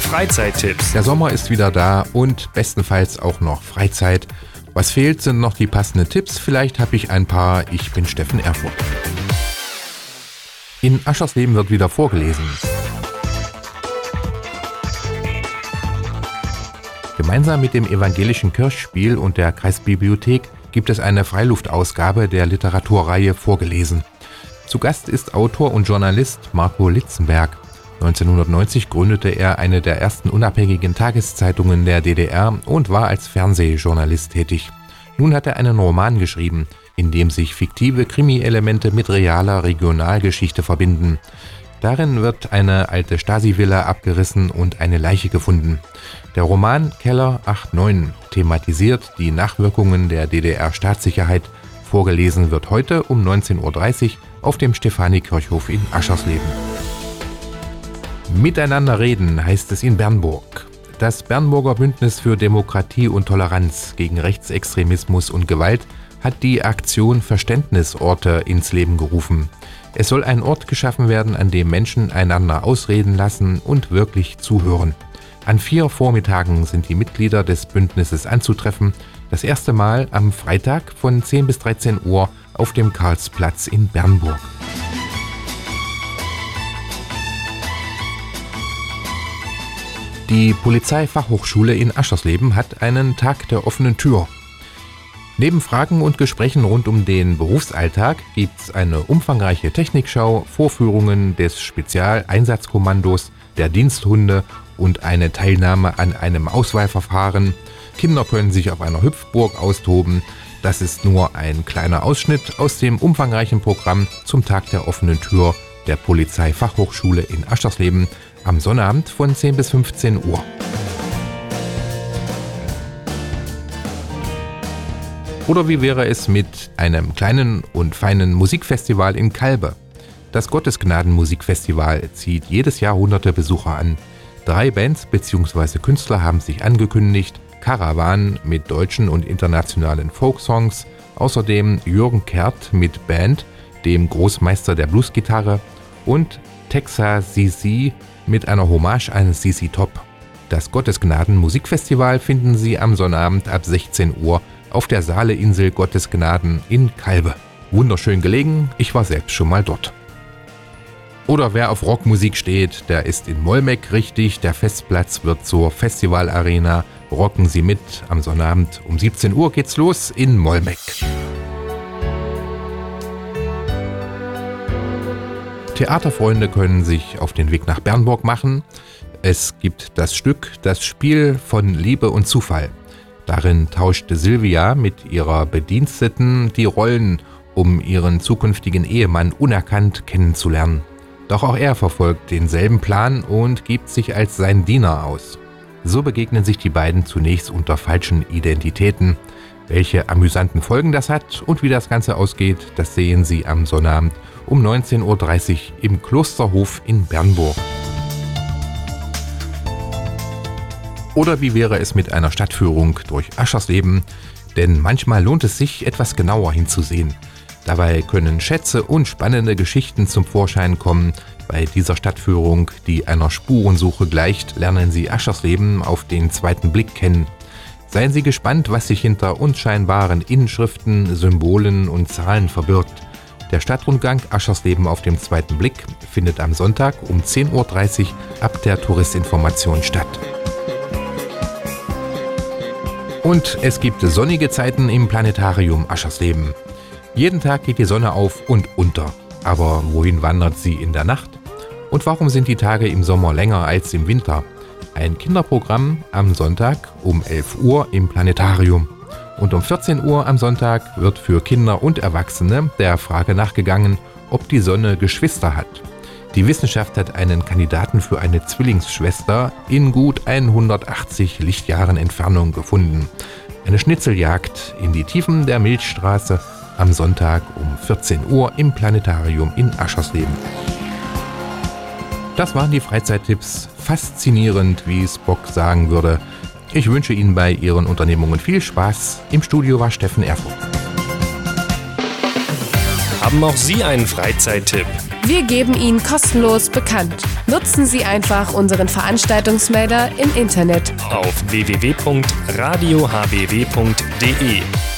Freizeittipps. Der Sommer ist wieder da und bestenfalls auch noch Freizeit. Was fehlt, sind noch die passenden Tipps. Vielleicht habe ich ein paar. Ich bin Steffen Erfurt. In Aschersleben wird wieder vorgelesen. Gemeinsam mit dem Evangelischen Kirchspiel und der Kreisbibliothek gibt es eine Freiluftausgabe der Literaturreihe Vorgelesen. Zu Gast ist Autor und Journalist Marco Litzenberg. 1990 gründete er eine der ersten unabhängigen Tageszeitungen der DDR und war als Fernsehjournalist tätig. Nun hat er einen Roman geschrieben, in dem sich fiktive Krimi-Elemente mit realer Regionalgeschichte verbinden. Darin wird eine alte Stasi-Villa abgerissen und eine Leiche gefunden. Der Roman Keller 89 thematisiert die Nachwirkungen der DDR-Staatssicherheit. Vorgelesen wird heute um 19.30 Uhr auf dem Stefani-Kirchhof in Aschersleben. Miteinander reden heißt es in Bernburg. Das Bernburger Bündnis für Demokratie und Toleranz gegen Rechtsextremismus und Gewalt hat die Aktion Verständnisorte ins Leben gerufen. Es soll ein Ort geschaffen werden, an dem Menschen einander ausreden lassen und wirklich zuhören. An 4 Vormittagen sind die Mitglieder des Bündnisses anzutreffen. Das erste Mal am Freitag von 10 bis 13 Uhr auf dem Karlsplatz in Bernburg. Die Polizeifachhochschule in Aschersleben hat einen Tag der offenen Tür. Neben Fragen und Gesprächen rund um den Berufsalltag gibt es eine umfangreiche Technikschau, Vorführungen des Spezialeinsatzkommandos, der Diensthunde und eine Teilnahme an einem Auswahlverfahren. Kinder können sich auf einer Hüpfburg austoben. Das ist nur ein kleiner Ausschnitt aus dem umfangreichen Programm zum Tag der offenen Tür der Polizeifachhochschule in Aschersleben am Sonnabend von 10 bis 15 Uhr. Oder wie wäre es mit einem kleinen und feinen Musikfestival in Calbe? Das Gottesgnaden-Musikfestival zieht jedes Jahr hunderte Besucher an. 3 Bands bzw. Künstler haben sich angekündigt: Caravan mit deutschen und internationalen Folksongs, außerdem Jürgen Kert mit Band, dem Großmeister der Bluesgitarre, und Texas CC mit einer Hommage an CC Top. Das Gottesgnaden-Musikfestival finden Sie am Sonnabend ab 16 Uhr auf der Saale-Insel Gottesgnaden in Calbe. Wunderschön gelegen, ich war selbst schon mal dort. Oder wer auf Rockmusik steht, der ist in Mollmeck richtig. Der Festplatz wird zur Festivalarena. Rocken Sie mit. Am Sonnabend um 17 Uhr geht's los in Mollmeck. Theaterfreunde können sich auf den Weg nach Bernburg machen. Es gibt das Stück Das Spiel von Liebe und Zufall. Darin tauschte Silvia mit ihrer Bediensteten die Rollen, um ihren zukünftigen Ehemann unerkannt kennenzulernen. Doch auch er verfolgt denselben Plan und gibt sich als sein Diener aus. So begegnen sich die beiden zunächst unter falschen Identitäten. Welche amüsanten Folgen das hat und wie das Ganze ausgeht, das sehen Sie am Sonnabend um 19.30 Uhr im Klosterhof in Bernburg. Oder wie wäre es mit einer Stadtführung durch Aschersleben? Denn manchmal lohnt es sich, etwas genauer hinzusehen. Dabei können Schätze und spannende Geschichten zum Vorschein kommen. Bei dieser Stadtführung, die einer Spurensuche gleicht, lernen Sie Aschersleben auf den zweiten Blick kennen. Seien Sie gespannt, was sich hinter unscheinbaren Inschriften, Symbolen und Zahlen verbirgt. Der Stadtrundgang Aschersleben auf dem zweiten Blick findet am Sonntag um 10.30 Uhr ab der Touristinformation statt. Und es gibt sonnige Zeiten im Planetarium Aschersleben. Jeden Tag geht die Sonne auf und unter. Aber wohin wandert sie in der Nacht? Und warum sind die Tage im Sommer länger als im Winter? Ein Kinderprogramm am Sonntag um 11 Uhr im Planetarium. Und um 14 Uhr am Sonntag wird für Kinder und Erwachsene der Frage nachgegangen, ob die Sonne Geschwister hat. Die Wissenschaft hat einen Kandidaten für eine Zwillingsschwester in gut 180 Lichtjahren Entfernung gefunden. Eine Schnitzeljagd in die Tiefen der Milchstraße am Sonntag um 14 Uhr im Planetarium in Aschersleben. Das waren die Freizeittipps. Faszinierend, wie Spock sagen würde. Ich wünsche Ihnen bei Ihren Unternehmungen viel Spaß. Im Studio war Steffen Erfurt. Haben auch Sie einen Freizeittipp? Wir geben ihn kostenlos bekannt. Nutzen Sie einfach unseren Veranstaltungsmelder im Internet auf www.radiohbw.de.